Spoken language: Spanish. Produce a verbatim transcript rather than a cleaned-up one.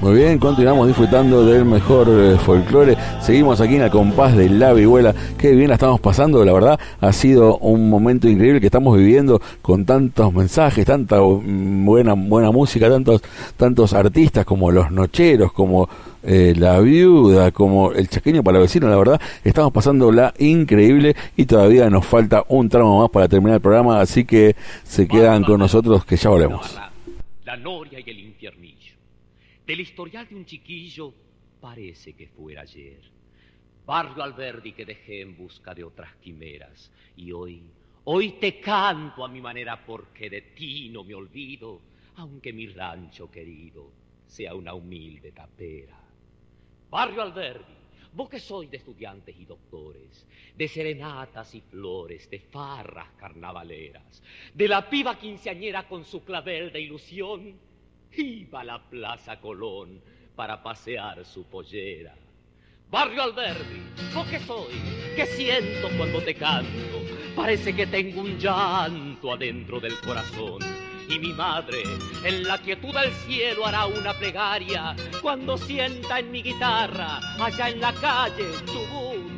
Muy bien, continuamos disfrutando del mejor eh, folclore. Seguimos aquí en el compás de La Vihuela. Qué bien la estamos pasando, la verdad. Ha sido un momento increíble que estamos viviendo con tantos mensajes, tanta mm, buena buena música, tantos tantos artistas como Los Nocheros, como eh, La Viuda, como El Chaqueño Palavecino. La verdad, estamos pasándola increíble y todavía nos falta un tramo más para terminar el programa, así que se quedan con nosotros que ya volvemos. La noria y el infiernillo. Del historial de un chiquillo parece que fuera ayer. Barrio Alberdi que dejé en busca de otras quimeras. Y hoy, hoy te canto a mi manera porque de ti no me olvido, aunque mi rancho querido sea una humilde tapera. Barrio Alberdi, vos que sois de estudiantes y doctores, de serenatas y flores, de farras carnavaleras, de la piba quinceañera con su clavel de ilusión, iba a la Plaza Colón para pasear su pollera. Barrio Alberdi, ¿vos qué soy? ¿Qué siento cuando te canto? Parece que tengo un llanto adentro del corazón. Y mi madre, en la quietud del cielo, hará una plegaria cuando sienta en mi guitarra, allá en la calle, Chubut,